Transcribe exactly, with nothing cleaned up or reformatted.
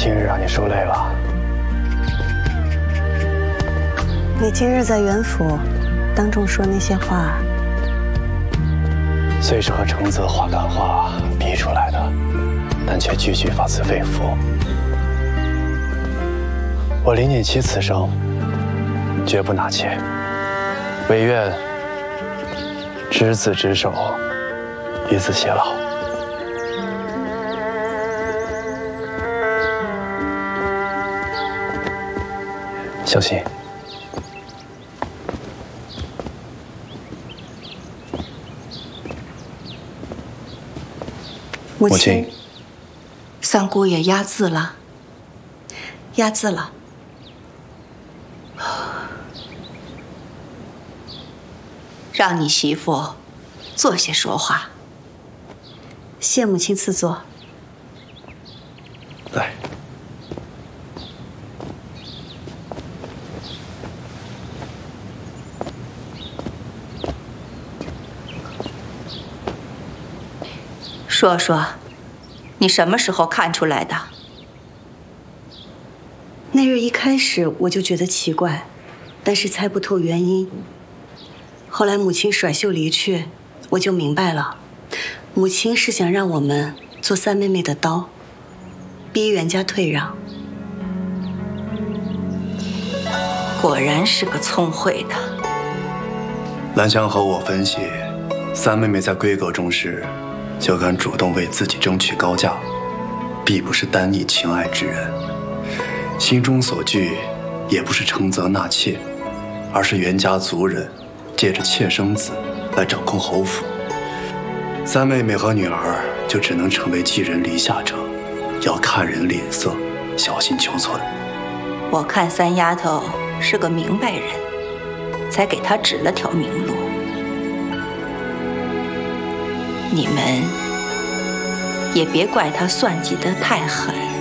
今日让你受累了。 你今日在元府当众说那些话， 虽是和承泽话赶话逼出来的，但却句句发自肺腑。我林锦期此生绝不纳妾，唯愿执子之手，与子偕老。小心。 母亲， 母亲， 三姑爷压字了， 压字了。 让你媳妇坐下说话。 谢母亲赐座。 来。 说说，你什么时候看出来的？ 那日一开始我就觉得奇怪，但是猜不透原因。后来母亲甩袖离去，我就明白了，母亲是想让我们做三妹妹的刀，逼袁家退让。 果然是个聪慧的。 兰香和我分析，三妹妹在闺阁中时，就敢主动为自己争取高价，必不是单溺情爱之人，心中所惧也不是承泽纳妾，而是袁家族人借着妾生子来掌控侯府。三妹妹和女儿就只能成为寄人篱下者，要看人脸色，小心求存。 我看三丫头是个明白人，才给她指了条明路。你们也别怪她算计得太狠。